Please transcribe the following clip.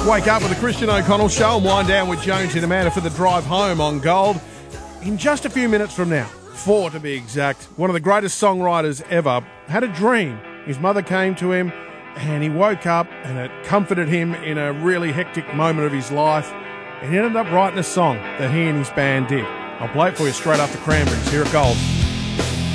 Wake up with the Christian O'Connell Show and wind down with Jones and Amanda for the drive home on Gold. In just a few minutes from now, 4 to be exact, one of the greatest songwriters ever had a dream. His mother came to him and he woke up and it comforted him in a really hectic moment of his life. And he ended up writing a song that he and his band did. I'll play it for you straight after Cranberries here at Gold.